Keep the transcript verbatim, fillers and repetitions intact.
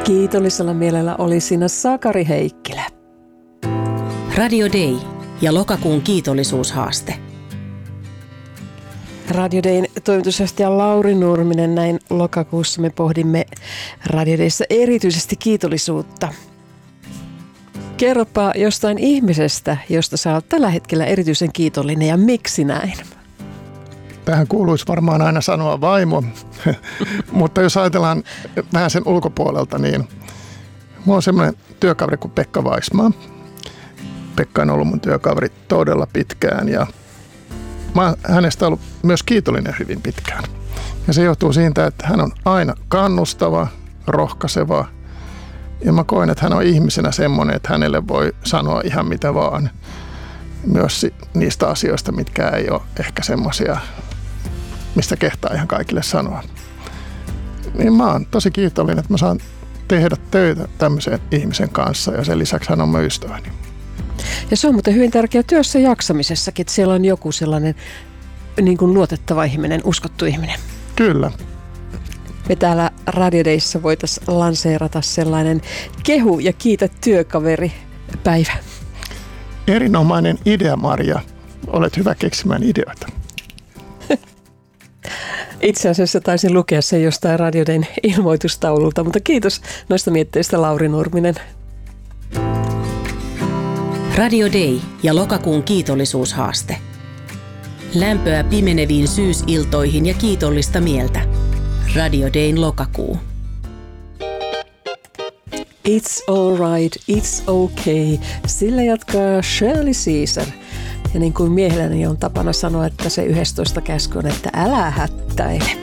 Kiitollisella mielellä oli siinä Sakari Heikkilä. Radio Day ja lokakuun kiitollisuushaaste. Radio Dayn toimitusjohtaja Lauri Nurminen, näin lokakuussa me pohdimme Radio Dayssä erityisesti kiitollisuutta. Kerropa jostain ihmisestä, josta sä oot tällä hetkellä erityisen kiitollinen ja miksi näin? Tähän kuuluisi varmaan aina sanoa vaimo, mutta jos ajatellaan vähän sen ulkopuolelta, niin mulla on semmoinen työkaveri kuin Pekka Vaismaa. Pekka on ollut mun työkaveri todella pitkään ja mä oon hänestä ollut myös kiitollinen hyvin pitkään. Ja se johtuu siitä, että hän on aina kannustava, rohkaiseva ja mä koen, että hän on ihmisenä semmoinen, että hänelle voi sanoa ihan mitä vaan. Myös niistä asioista, mitkä ei ole ehkä semmoisia, mistä kehtaa ihan kaikille sanoa. Niin mä oon tosi kiitollinen, että mä saan tehdä töitä tämmöisen ihmisen kanssa ja sen lisäksi hän on mun ystäväni. Ja se on muuten hyvin tärkeä työssä jaksamisessakin, että siellä on joku sellainen niin kuin luotettava ihminen, uskottu ihminen. Kyllä. Me täällä Radio Dayssä voitaisiin lanseerata sellainen kehu ja kiitä työkaveri päivä. Erinomainen idea, Maria. Olet hyvä keksimään ideoita. Itse asiassa taisin lukea sen jostain Radio Dayn ilmoitustaululta, mutta kiitos noista mietteistä, Lauri Nurminen. Radio Day ja lokakuun kiitollisuushaaste. Lämpöä pimeneviin syysiltoihin ja kiitollista mieltä. Radio Dayn lokakuu. It's all right, it's okay. Sillä jatkaa Shirley Caesar. Ja niin kuin miehelläni on tapana sanoa, että se yhdestoista käsky on, että älä hättäile.